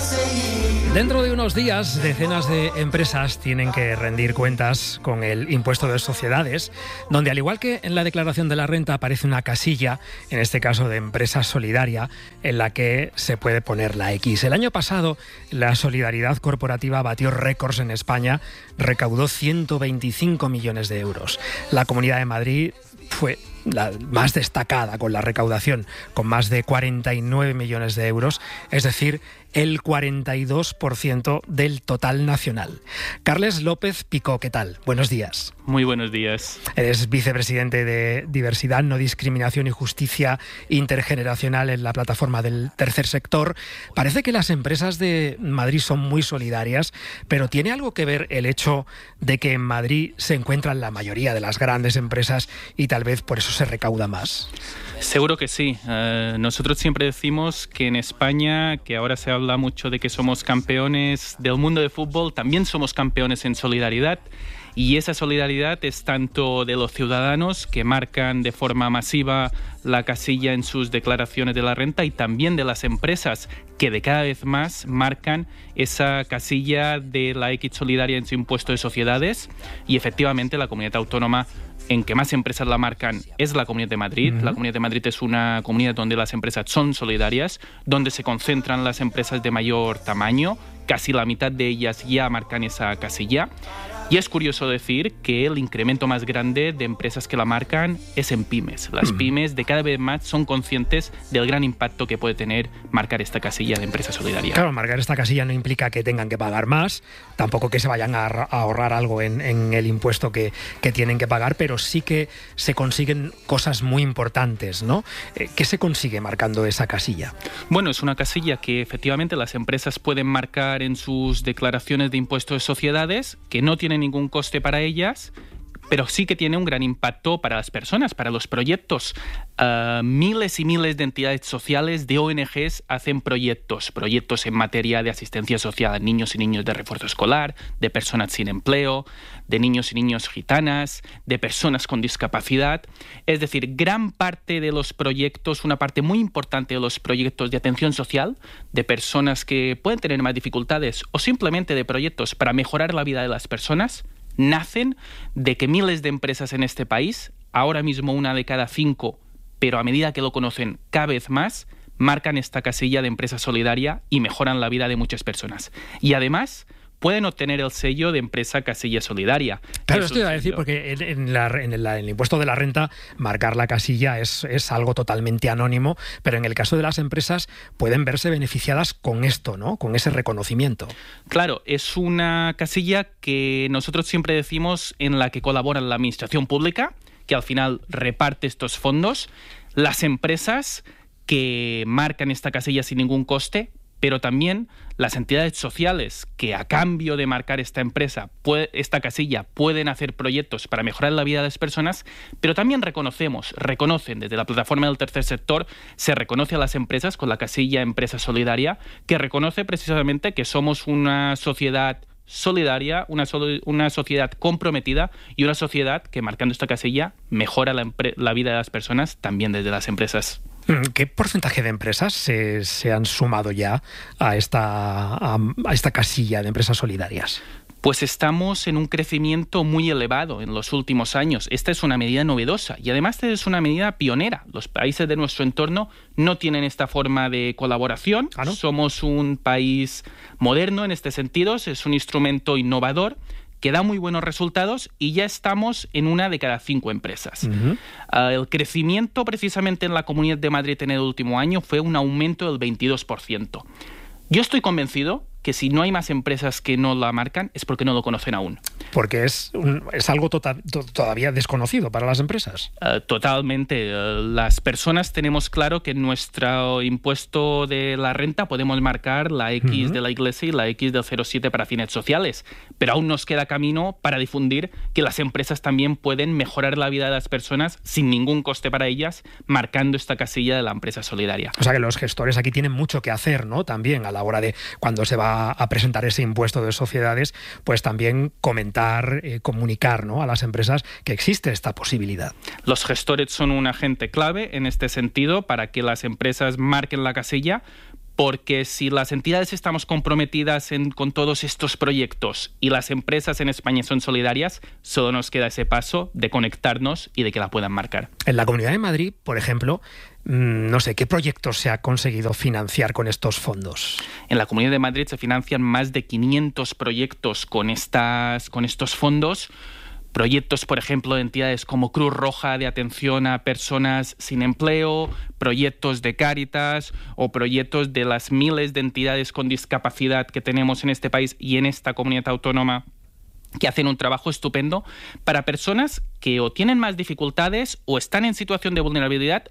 Dentro de unos días, decenas de empresas tienen que rendir cuentas con el impuesto de sociedades, donde al igual que en la declaración de la renta aparece una casilla, en este caso de empresa solidaria, en la que se puede poner la X. El año pasado, la solidaridad corporativa batió récords en España, recaudó 125 millones de euros. La Comunidad de Madrid fue la más destacada con la recaudación, con más de 49 millones de euros, es decir, el 42% del total nacional. Carles López Picó, ¿qué tal? Buenos días. Muy buenos días. Eres vicepresidente de Diversidad, No Discriminación y Justicia Intergeneracional en la plataforma del Tercer Sector. Parece que las empresas de Madrid son muy solidarias, pero ¿tiene algo que ver el hecho de que en Madrid se encuentran la mayoría de las grandes empresas y tal vez por eso se recauda más? Seguro que sí. Nosotros siempre decimos que en España, que ahora se habla mucho de que somos campeones del mundo de fútbol, también somos campeones en solidaridad. Y esa solidaridad es tanto de los ciudadanos que marcan de forma masiva la casilla en sus declaraciones de la renta y también de las empresas que de cada vez más marcan esa casilla de la X solidaria en su impuesto de sociedades. Y efectivamente la comunidad autónoma en que más empresas la marcan es la Comunidad de Madrid. La Comunidad de Madrid es una comunidad donde las empresas son solidarias, donde se concentran las empresas de mayor tamaño. Casi la mitad de ellas ya marcan esa casilla. Y es curioso decir que el incremento más grande de empresas que la marcan es en pymes. Las pymes de cada vez más son conscientes del gran impacto que puede tener marcar esta casilla de empresa solidaria. Claro, marcar esta casilla no implica que tengan que pagar más, tampoco que se vayan a ahorrar algo en el impuesto que tienen que pagar, pero sí que se consiguen cosas muy importantes, ¿no? ¿Qué se consigue marcando esa casilla? Bueno, es una casilla que efectivamente las empresas pueden marcar en sus declaraciones de impuestos de sociedades, que no tienen ningún coste para ellas, pero sí que tiene un gran impacto para las personas, para los proyectos. Miles y miles de entidades sociales, de ONGs, hacen proyectos en materia de asistencia social a niños y niños de refuerzo escolar, de personas sin empleo, de niños y niñas gitanas, de personas con discapacidad. Es decir, gran parte de los proyectos, una parte muy importante de los proyectos de atención social, de personas que pueden tener más dificultades o simplemente de proyectos para mejorar la vida de las personas, nacen de que miles de empresas en este país, ahora mismo 1 de cada 5, pero a medida que lo conocen cada vez más, marcan esta casilla de empresa solidaria y mejoran la vida de muchas personas. Y además pueden obtener el sello de empresa casilla solidaria. Claro, esto iba a decir, porque en el impuesto de la renta marcar la casilla es algo totalmente anónimo, pero en el caso de las empresas pueden verse beneficiadas con esto, ¿no? Con ese reconocimiento. Claro, es una casilla que nosotros siempre decimos en la que colabora la administración pública, que al final reparte estos fondos, las empresas que marcan esta casilla sin ningún coste, pero también las entidades sociales que a cambio de marcar esta esta casilla pueden hacer proyectos para mejorar la vida de las personas, pero también reconocen desde la plataforma del Tercer Sector, se reconoce a las empresas con la casilla Empresa Solidaria, que reconoce precisamente que somos una sociedad solidaria, una sociedad comprometida y una sociedad que marcando esta casilla mejora la vida de las personas también desde las empresas. ¿Qué porcentaje de empresas se han sumado ya a esta casilla de empresas solidarias? Pues estamos en un crecimiento muy elevado en los últimos años. Esta es una medida novedosa y además es una medida pionera. Los países de nuestro entorno no tienen esta forma de colaboración. ¿Ah, no? Somos un país moderno en este sentido, es un instrumento innovador que da muy buenos resultados y ya estamos en 1 de cada 5 empresas. El crecimiento precisamente en la Comunidad de Madrid en el último año fue un aumento del 22%. Yo estoy convencido que si no hay más empresas que no la marcan es porque no lo conocen aún. Porque es algo todavía desconocido para las empresas. Totalmente. Las personas tenemos claro que en nuestro impuesto de la renta podemos marcar la X de la Iglesia y la X del 07 para fines sociales, pero aún nos queda camino para difundir que las empresas también pueden mejorar la vida de las personas sin ningún coste para ellas, marcando esta casilla de la empresa solidaria. O sea que los gestores aquí tienen mucho que hacer, ¿no? También a la hora de cuando se va a presentar ese impuesto de sociedades, pues también comentar, comunicar, ¿no?, a las empresas que existe esta posibilidad. Los gestores son un agente clave en este sentido para que las empresas marquen la casilla, Porque si las entidades estamos comprometidas con todos estos proyectos y las empresas en España son solidarias, solo nos queda ese paso de conectarnos y de que la puedan marcar. En la Comunidad de Madrid, por ejemplo, no sé, ¿qué proyectos se ha conseguido financiar con estos fondos? En la Comunidad de Madrid se financian más de 500 proyectos con estos fondos. Proyectos, por ejemplo, de entidades como Cruz Roja de atención a personas sin empleo, proyectos de Cáritas o proyectos de las miles de entidades con discapacidad que tenemos en este país y en esta comunidad autónoma, que hacen un trabajo estupendo para personas que o tienen más dificultades o están en situación de vulnerabilidad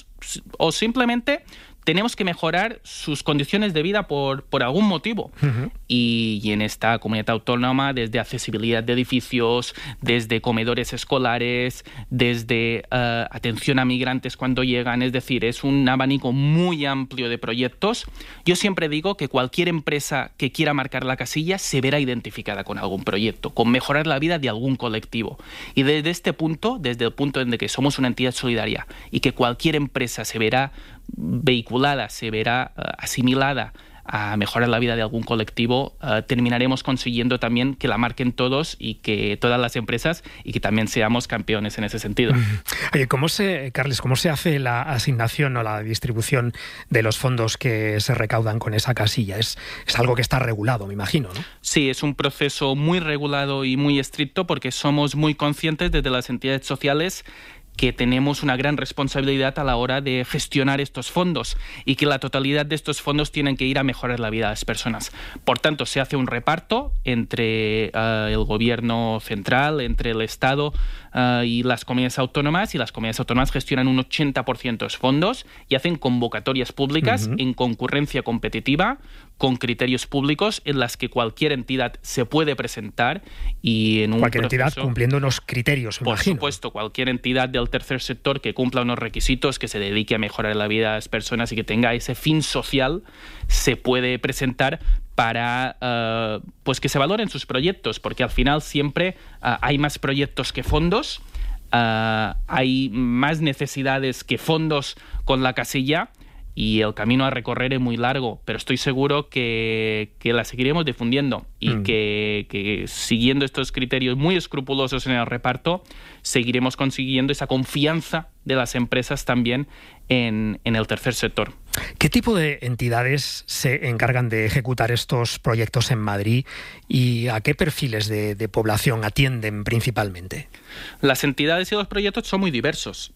o simplemente tenemos que mejorar sus condiciones de vida por algún motivo. Uh-huh. Y en esta comunidad autónoma, desde accesibilidad de edificios, desde comedores escolares, desde atención a migrantes cuando llegan, es decir, es un abanico muy amplio de proyectos. Yo siempre digo que cualquier empresa que quiera marcar la casilla se verá identificada con algún proyecto, con mejorar la vida de algún colectivo. Y desde este punto, desde el punto en que somos una entidad solidaria y que cualquier empresa se verá vehiculada, se verá asimilada a mejorar la vida de algún colectivo, terminaremos consiguiendo también que la marquen todos y que todas las empresas y que también seamos campeones en ese sentido. Oye, Carles, ¿cómo se hace la asignación o la distribución de los fondos que se recaudan con esa casilla? Es algo que está regulado, me imagino, ¿no? Sí, es un proceso muy regulado y muy estricto porque somos muy conscientes desde las entidades sociales que tenemos una gran responsabilidad a la hora de gestionar estos fondos y que la totalidad de estos fondos tienen que ir a mejorar la vida de las personas. Por tanto, se hace un reparto entre el gobierno central, entre el Estado y las comunidades autónomas, y las comunidades autónomas gestionan un 80% de los fondos y hacen convocatorias públicas en concurrencia competitiva con criterios públicos en las que cualquier entidad se puede presentar y en un cualquier entidad cumpliendo unos criterios, por supuesto, cualquier entidad del tercer sector que cumpla unos requisitos, que se dedique a mejorar la vida de las personas y que tenga ese fin social, se puede presentar para pues que se valoren sus proyectos, porque al final siempre hay más proyectos que fondos, hay más necesidades que fondos con la casilla. Y el camino a recorrer es muy largo, pero estoy seguro que la seguiremos difundiendo y que siguiendo estos criterios muy escrupulosos en el reparto, seguiremos consiguiendo esa confianza de las empresas también en el tercer sector. ¿Qué tipo de entidades se encargan de ejecutar estos proyectos en Madrid y a qué perfiles de población atienden principalmente? Las entidades y los proyectos son muy diversos.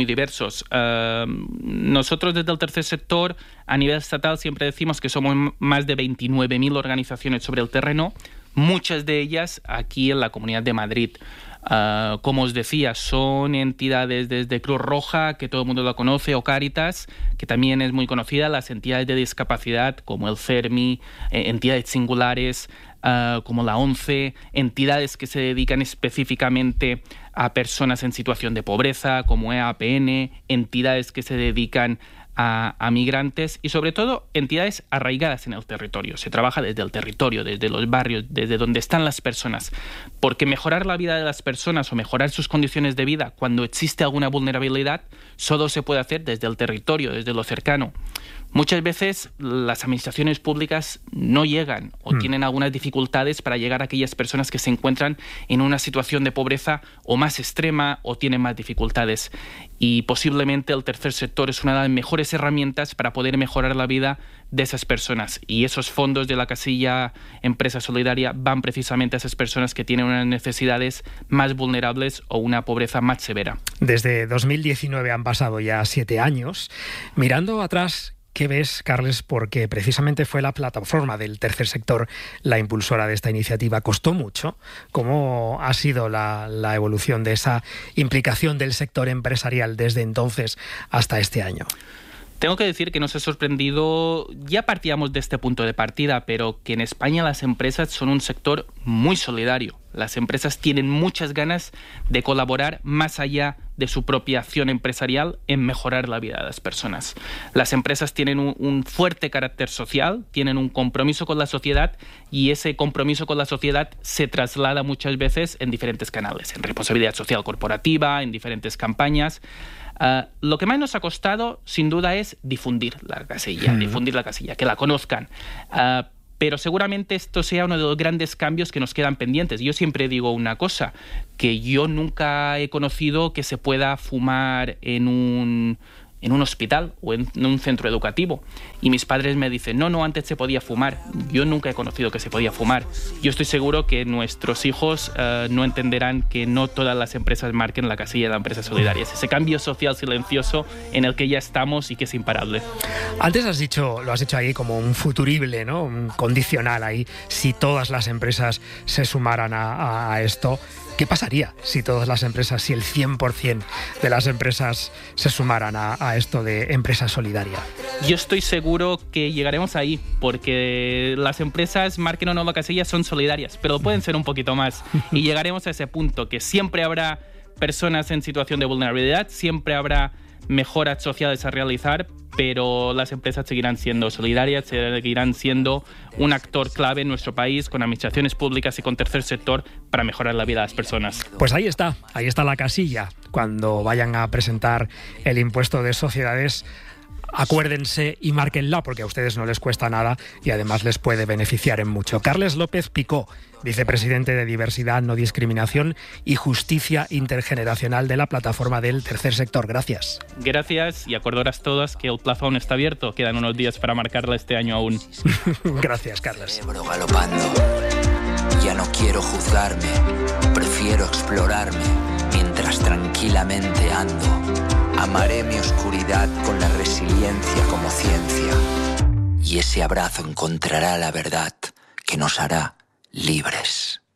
Nosotros desde el tercer sector a nivel estatal siempre decimos que somos más de 29.000 organizaciones sobre el terreno, muchas de ellas aquí en la Comunidad de Madrid. Como os decía, son entidades desde Cruz Roja, que todo el mundo la conoce, o Cáritas, que también es muy conocida, las entidades de discapacidad como el CERMI, entidades singulares como la ONCE, entidades que se dedican específicamente a personas en situación de pobreza como EAPN, entidades que se dedican a migrantes y sobre todo entidades arraigadas en el territorio. Se trabaja desde el territorio, desde los barrios, desde donde están las personas, porque mejorar la vida de las personas o mejorar sus condiciones de vida cuando existe alguna vulnerabilidad solo se puede hacer desde el territorio, desde lo cercano. Muchas veces las administraciones públicas no llegan o tienen algunas dificultades para llegar a aquellas personas que se encuentran en una situación de pobreza o más extrema o tienen más dificultades. Y posiblemente el tercer sector es una de las mejores herramientas para poder mejorar la vida de esas personas. Y esos fondos de la casilla Empresa Solidaria van precisamente a esas personas que tienen unas necesidades más vulnerables o una pobreza más severa. Desde 2019 han pasado ya 7 años. Mirando atrás, ¿qué ves, Carles? Porque precisamente fue la plataforma del tercer sector la impulsora de esta iniciativa. ¿Costó mucho? ¿Cómo ha sido la evolución de esa implicación del sector empresarial desde entonces hasta este año? Tengo que decir que nos ha sorprendido, ya partíamos de este punto de partida, pero que en España las empresas son un sector muy solidario. Las empresas tienen muchas ganas de colaborar más allá de su propia acción empresarial en mejorar la vida de las personas. Las empresas tienen un fuerte carácter social, tienen un compromiso con la sociedad y ese compromiso con la sociedad se traslada muchas veces en diferentes canales, en responsabilidad social corporativa, en diferentes campañas. Lo que más nos ha costado, sin duda, es difundir la casilla, que la conozcan. Pero seguramente esto sea uno de los grandes cambios que nos quedan pendientes. Yo siempre digo una cosa, que yo nunca he conocido que se pueda fumar en un hospital o en un centro educativo. Y mis padres me dicen, no, antes se podía fumar. Yo nunca he conocido que se podía fumar. Yo estoy seguro que nuestros hijos no entenderán que no todas las empresas marquen la casilla de la empresa solidaria. Es ese cambio social silencioso en el que ya estamos y que es imparable. Antes lo has dicho ahí como un futurible, ¿no? Un condicional ahí. Si todas las empresas se sumaran a esto, ¿qué pasaría si todas las empresas, si el 100% de las empresas se sumaran a esto de empresa solidaria? Yo estoy seguro que llegaremos ahí, porque las empresas, marquen o no la casilla, son solidarias, pero pueden ser un poquito más. Y llegaremos a ese punto, que siempre habrá personas en situación de vulnerabilidad, siempre habrá mejoras sociales a realizar, pero las empresas seguirán siendo solidarias, seguirán siendo un actor clave en nuestro país, con administraciones públicas y con tercer sector, para mejorar la vida de las personas. Pues ahí está la casilla. Cuando vayan a presentar el impuesto de sociedades, acuérdense y márquenla, porque a ustedes no les cuesta nada y además les puede beneficiar en mucho. Carles López Picó, vicepresidente de Diversidad, No Discriminación y Justicia Intergeneracional de la Plataforma del Tercer Sector. Gracias. Gracias, y acordaros todas que el plazo aún está abierto. Quedan unos días para marcarla este año aún. Gracias, Carles. Galopando. Ya no quiero juzgarme, prefiero explorarme mientras tranquilamente ando. Amaré mi oscuridad con la resiliencia como ciencia. Y ese abrazo encontrará la verdad que nos hará libres.